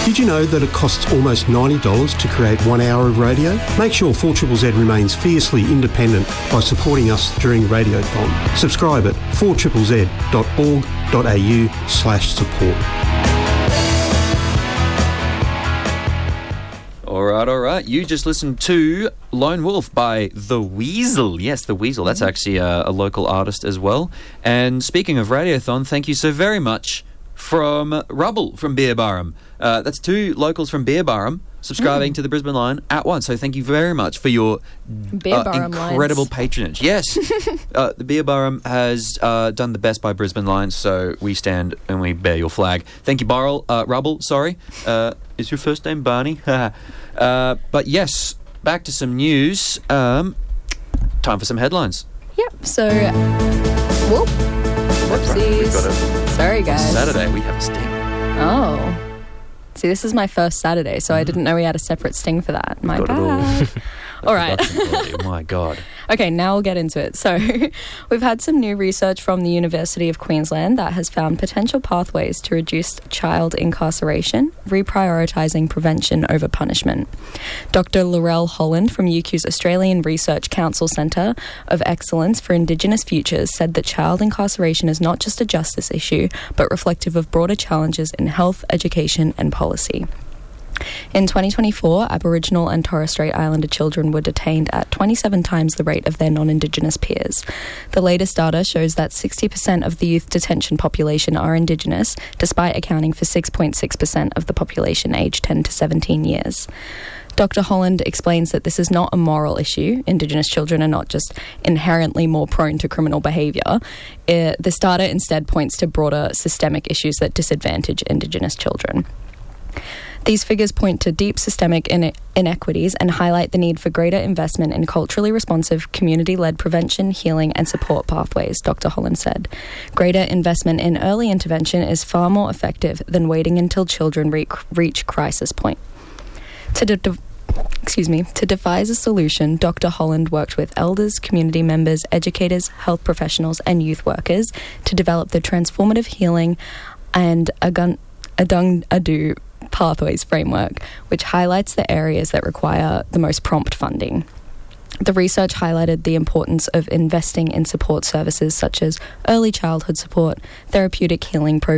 Did you know that it costs almost $90 to create 1 hour of radio? Make sure 4ZZZ remains fiercely independent by supporting us during Radiothon. Subscribe at 4ZZZ.org.au/support. All right. You just listened to Lone Wolf by The Weasel. Yes, The Weasel. That's actually a local artist as well. And speaking of Radiothon, thank you so very much from Rubble from Beerburrum. That's two locals from Beerburrum subscribing to the Brisbane Line at once. So thank you very much for your incredible patronage. Yes, the Beerburrum has done the best by Brisbane Line, so we stand and we bear your flag. Thank you, Rubble. Sorry. Is your first name Barney? But yes, back to some news. Time for some headlines. Yep, so... Whoop. Whoopsies. Sorry, guys. Saturday, we have a sting. Oh. See, this is my first Saturday, so I didn't know we had a separate sting for that. My bad. All right. Oh, my God. Okay, now we'll get into it. So we've had some new research from the University of Queensland that has found potential pathways to reduce child incarceration, reprioritising prevention over punishment. Dr. Laurel Holland from UQ's Australian Research Council Centre of Excellence for Indigenous Futures said that child incarceration is not just a justice issue, but reflective of broader challenges in health, education and policy. In 2024, Aboriginal and Torres Strait Islander children were detained at 27 times the rate of their non-Indigenous peers. The latest data shows that 60% of the youth detention population are Indigenous, despite accounting for 6.6% of the population aged 10 to 17 years. Dr. Holland explains that this is not a moral issue. Indigenous children are not just inherently more prone to criminal behaviour. This data instead points to broader systemic issues that disadvantage Indigenous children. These figures point to deep systemic inequities and highlight the need for greater investment in culturally responsive, community-led prevention, healing and support pathways, Dr. Holland said. Greater investment in early intervention is far more effective than waiting until children reach crisis point. To devise a solution, Dr. Holland worked with elders, community members, educators, health professionals and youth workers to develop the transformative healing and Adung Adu Pathways framework, which highlights the areas that require the most prompt funding. The research highlighted the importance of investing in support services such as early childhood support, therapeutic healing programs,